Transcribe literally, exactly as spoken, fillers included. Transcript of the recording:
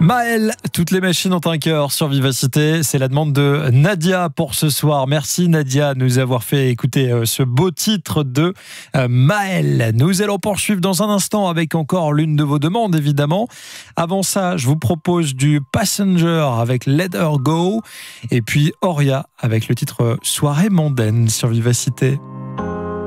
Maël, toutes les machines ont un cœur sur Vivacité. C'est la demande de Nadia pour ce soir. Merci Nadia de nous avoir fait écouter ce beau titre de Maël. Nous allons poursuivre dans un instant avec encore l'une de vos demandes, évidemment. Avant ça, je vous propose du Passenger avec Let Her Go et puis Oria avec le titre Soirée mondaine sur Vivacité.